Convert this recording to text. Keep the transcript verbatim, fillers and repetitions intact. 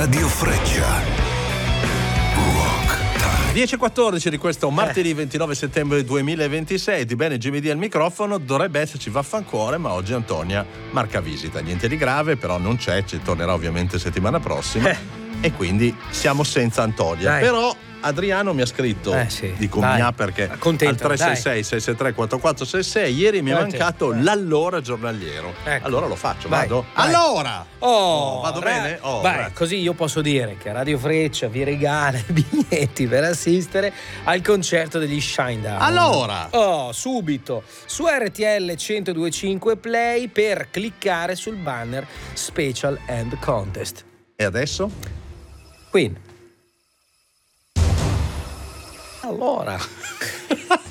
Radio Freccia. dieci e quattordici di questo martedì ventinove settembre duemilaventisei. Di bene Jimmy D al microfono, dovrebbe esserci vaffancuore, ma oggi Antonia marca visita. Niente di grave, però non c'è, ci tornerà ovviamente settimana prossima. Eh. E quindi siamo senza Antonia. Dai. Però Adriano mi ha scritto, eh sì, dico mia perché contento, al tre sei sei sei sei tre quattro quattro sei sei ieri mi è mancato eh. l'allora giornaliero. Ecco. Allora lo faccio, vai, vado. Vai. Allora! Oh, oh vado ra- bene? Oh, vai, grazie. Così io posso dire che Radio Freccia vi regala biglietti per assistere al concerto degli Shinedown. Allora! Oh, subito su R T L centodue e cinque Play per cliccare sul banner Special and Contest. E adesso? Queen. Allora